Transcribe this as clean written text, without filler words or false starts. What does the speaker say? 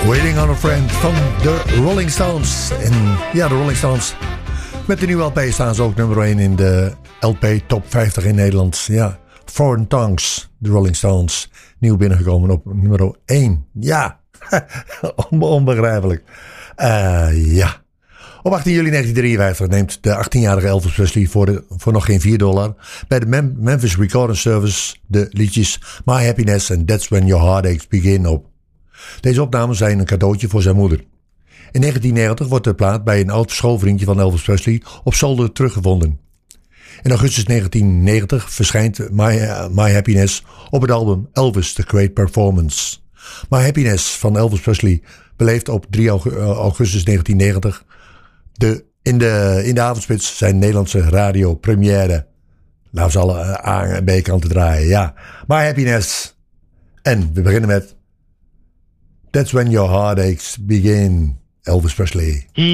Waiting on a Friend van de Rolling Stones. En ja, de Rolling Stones. Met de nieuwe LP staan ze ook nummer 1 in de LP Top 50 in Nederland. Ja, Foreign Tongues, de Rolling Stones. Nieuw binnengekomen op nummer 1. Ja, onbegrijpelijk. Ja. Op 18 juli 1953 neemt de 18-jarige Elvis Presley voor nog geen $4 bij de Memphis Recording Service de liedjes My Happiness and That's When Your Heartaches Begin op. Deze opnames zijn een cadeautje voor zijn moeder. In 1990 wordt de plaat bij een oud schoolvriendje van Elvis Presley op zolder teruggevonden. In augustus 1990 verschijnt My Happiness op het album Elvis The Great Performance. My Happiness van Elvis Presley beleeft op 3 augustus 1990 in de avondspits zijn Nederlandse radio première. Laten we ze alle A en B kanten draaien. Ja, My Happiness. En we beginnen met That's When Your Heartaches Begin, Elvis Presley.